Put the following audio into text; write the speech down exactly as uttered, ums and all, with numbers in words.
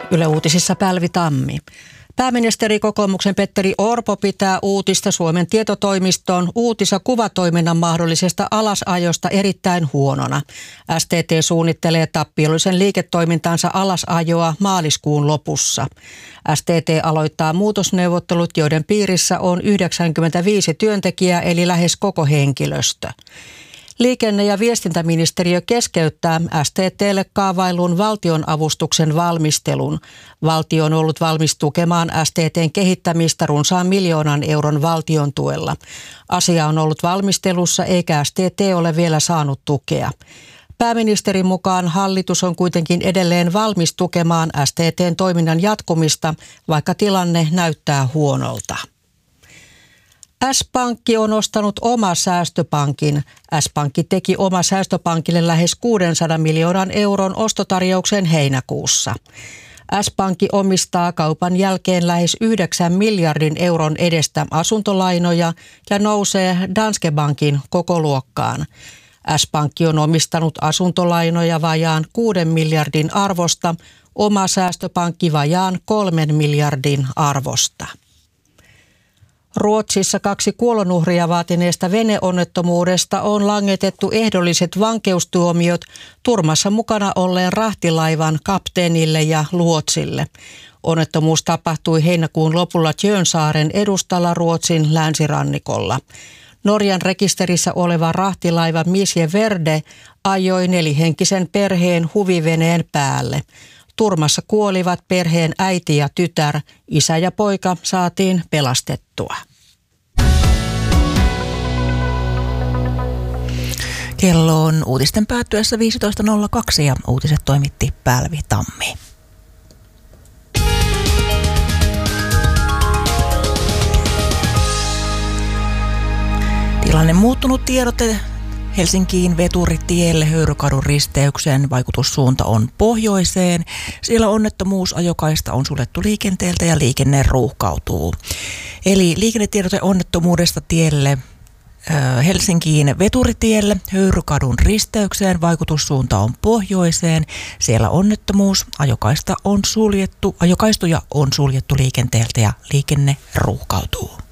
Yle Uutisissa Päälvi Tammi. Pääministeri kokoomuksen Petteri Orpo pitää uutista Suomen tietotoimiston uutis- ja kuvatoiminnan mahdollisesta alasajosta erittäin huonona. S T T suunnittelee tappiollisen liiketoimintansa alasajoa maaliskuun lopussa. S T T aloittaa muutosneuvottelut, joiden piirissä on yhdeksänkymmentäviisi työntekijää eli lähes koko henkilöstö. Liikenne- ja viestintäministeriö keskeyttää S T T:lle kaavailun valtionavustuksen valmistelun. Valtio on ollut valmis tukemaan S T T:n kehittämistä runsaan miljoonan euron valtion tuella. Asia on ollut valmistelussa eikä S T T ole vielä saanut tukea. Pääministerin mukaan hallitus on kuitenkin edelleen valmis tukemaan S T T:n toiminnan jatkumista, vaikka tilanne näyttää huonolta. S-Pankki on ostanut oma säästöpankin. S-Pankki teki oma säästöpankille lähes kuudensadan miljoonan euron ostotarjouksen heinäkuussa. S-Pankki omistaa kaupan jälkeen lähes yhdeksän miljardin euron edestä asuntolainoja ja nousee Danske Bankin kokoluokkaan. S-Pankki on omistanut asuntolainoja vajaan kuuden miljardin arvosta, oma säästöpankki vajaan kolmen miljardin arvosta. Ruotsissa kaksi kuolonuhria vaatineesta veneonnettomuudesta on langetettu ehdolliset vankeustuomiot Turmassa mukana olleen rahtilaivan kapteenille ja luotsille. Onnettomuus tapahtui heinäkuun lopulla Tjörnsaaren edustalla Ruotsin länsirannikolla. Norjan rekisterissä oleva rahtilaiva Misje Verde ajoi nelihenkisen perheen huviveneen päälle. Turmassa kuolivat perheen äiti ja tytär, isä ja poika saatiin pelastettua. Kello on uutisten päättyessä viisitoista nolla kaksi ja uutiset toimitti Päälvi Tammi. Tilanne muuttunut tiedote. Helsinkiin veturitielle Höyrykadun risteykseen vaikutussuunta on pohjoiseen. Siellä onnettomuusajokaista on suljettu liikenteeltä ja liikenne ruuhkautuu. Eli liikennetiedote onnettomuudesta tielle äh, Helsinkiin veturitielle Höyrykadun risteykseen vaikutussuunta on pohjoiseen. Siellä onnettomuus, ajokaista on suljettu, ajokaistuja on suljettu liikenteeltä ja liikenne ruuhkautuu.